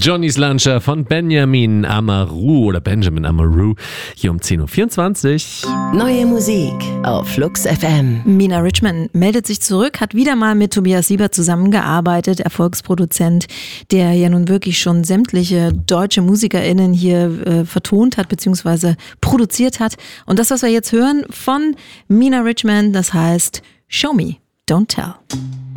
Johnny's Luncher von Benjamin Amaru hier um 10.24 Uhr. Neue Musik auf Flux FM. Mina Richmond meldet sich zurück, hat wieder mal mit Tobias Siebert zusammengearbeitet, Erfolgsproduzent, der ja nun wirklich schon sämtliche deutsche MusikerInnen hier vertont hat bzw. produziert hat. Und das, was wir jetzt hören von Mina Richmond, das heißt Show Me, Don't Tell.